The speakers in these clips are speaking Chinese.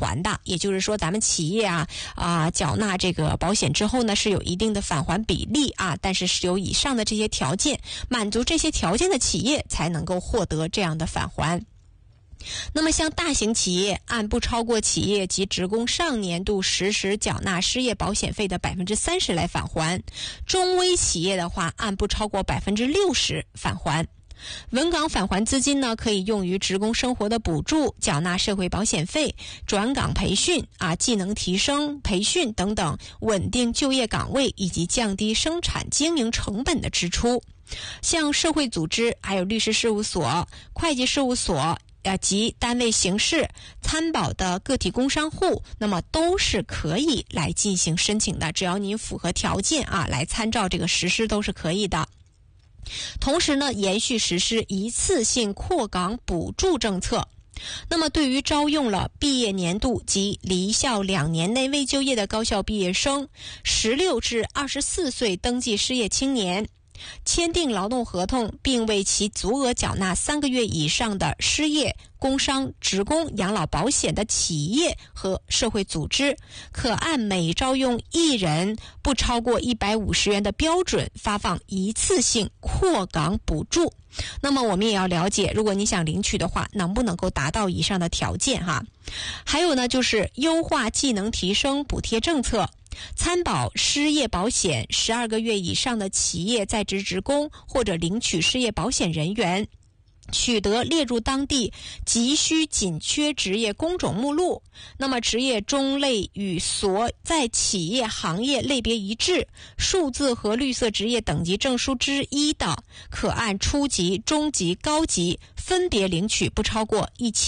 还的，也就是说咱们企业缴纳这个保险之后呢，是有一定的返还比例但是是有以上的这些条件，满足这些条件的企业才能够获得这样的返还。那么像大型企业按不超过企业及职工上年度实时缴纳失业保险费的 30% 来返还，中微企业的话按不超过 60% 返还。稳岗返还资金呢，可以用于职工生活的补助、缴纳社会保险费、转岗培训技能提升、培训等等稳定就业岗位以及降低生产经营成本的支出。像社会组织、还有律师事务所、会计事务所及单位形式参保的个体工商户，那么都是可以来进行申请的，只要您符合条件来参照这个实施都是可以的。同时呢，延续实施一次性扩岗补助政策。那么对于招用了毕业年度及离校2年内未就业的高校毕业生、16至24岁登记失业青年，签订劳动合同并为其足额缴纳3个月以上的失业、工伤、职工养老保险的企业和社会组织，可按每招用1人不超过150元的标准发放一次性扩岗补助。那么我们也要了解，如果你想领取的话，能不能够达到以上的条件还有呢，就是优化技能提升补贴政策。参保失业保险12个月以上的企业在职职工或者领取失业保险人员，取得列入当地急需紧缺职业工种目录，那么职业种类与所在企业行业类别一致，数字和绿色职业等级证书之一的，可按初级、中级、高级分别领取不超过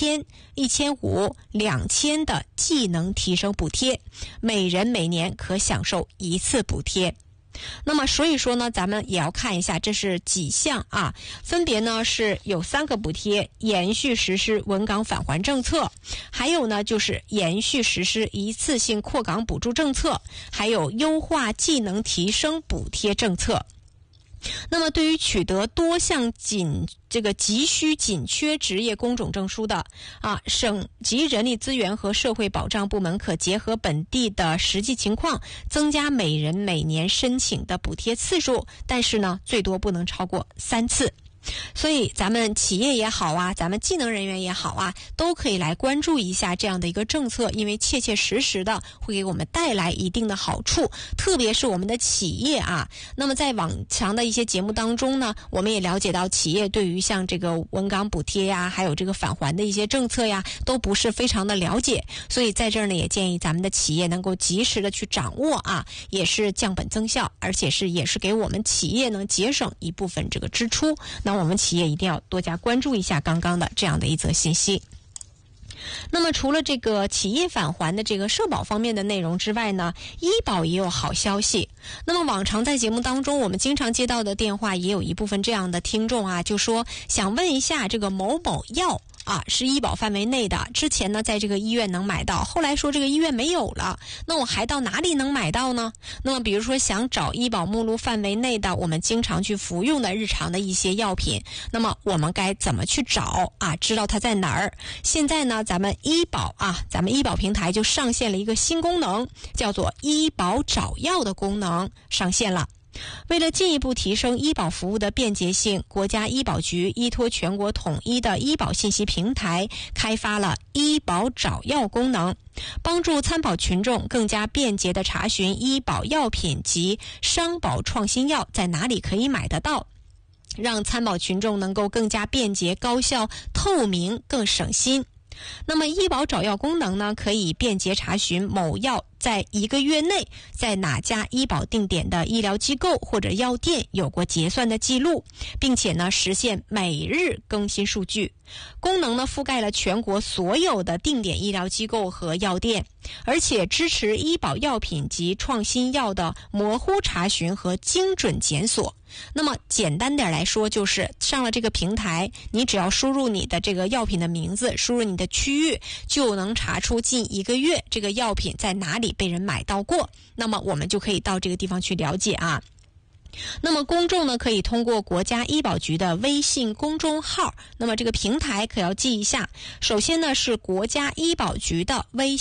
1000、1500、2000的技能提升补贴，每人每年可享受1次补贴。那么所以说呢，咱们也要看一下这是几项分别呢是有3个补贴，延续实施稳岗返还政策，还有呢就是延续实施一次性扩岗补助政策，还有优化技能提升补贴政策。那么对于取得多项急需紧缺职业工种证书的省级人力资源和社会保障部门可结合本地的实际情况，增加每人每年申请的补贴次数，但是呢最多不能超过3次。所以咱们企业也好咱们技能人员也好都可以来关注一下这样的一个政策，因为切切实实的会给我们带来一定的好处，特别是我们的企业那么在往常的一些节目当中呢，我们也了解到企业对于像这个稳岗补贴还有这个返还的一些政策都不是非常的了解，所以在这儿呢也建议咱们的企业能够及时的去掌握也是降本增效，而且也是给我们企业能节省一部分这个支出。那我们企业一定要多加关注一下刚刚的这样的一则信息。那么除了这个企业返还的这个社保方面的内容之外呢，医保也有好消息。那么往常在节目当中我们经常接到的电话，也有一部分这样的听众就说想问一下这个某某药是医保范围内的，之前呢在这个医院能买到，后来说这个医院没有了，那我还到哪里能买到呢？那么比如说想找医保目录范围内的我们经常去服用的日常的一些药品，那么我们该怎么去找知道它在哪儿？现在呢咱们医保平台就上线了一个新功能，叫做医保找药的功能上线了。为了进一步提升医保服务的便捷性，国家医保局依托全国统一的医保信息平台，开发了医保找药功能，帮助参保群众更加便捷地查询医保药品及商保创新药在哪里可以买得到，让参保群众能够更加便捷、高效、透明、更省心。那么医保找药功能呢，可以便捷查询某药在1个月内在哪家医保定点的医疗机构或者药店有过结算的记录，并且呢实现每日更新数据。功能呢覆盖了全国所有的定点医疗机构和药店，而且支持医保药品及创新药的模糊查询和精准检索。那么简单点来说，就是上了这个平台，你只要输入你的这个药品的名字，输入你的区域，就能查出近1个月这个药品在哪里被人买到过，那么我们就可以到这个地方去了解那么公众呢可以通过国家医保局的微信公众号，那么这个平台可要记一下，首先呢是国家医保局的微